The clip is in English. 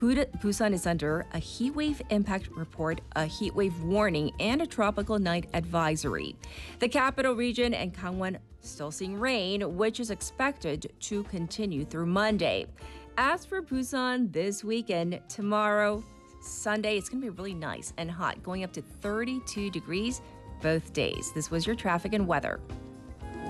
Busan is under a heat wave impact report, a heat wave warning, and a tropical night advisory. The capital region and Gangwon still seeing rain, which is expected to continue through Monday. As for Busan this weekend, tomorrow, Sunday, it's going to be really nice and hot, going up to 32 degrees both days. This was your traffic and weather.